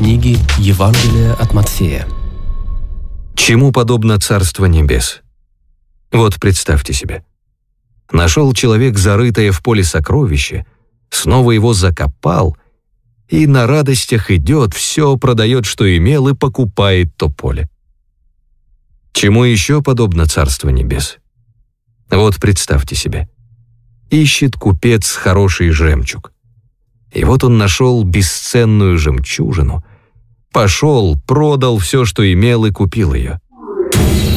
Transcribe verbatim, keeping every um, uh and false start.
книги Евангелия от Матфея. Чему подобно Царство Небес? Вот представьте себе. Нашел человек зарытое в поле сокровище, снова его закопал, и на радостях идет, все продает, что имел, и покупает то поле. Чему еще подобно Царство Небес? Вот представьте себе. Ищет купец хороший жемчуг. И вот он нашел бесценную жемчужину, пошел, продал все, что имел, и купил ее.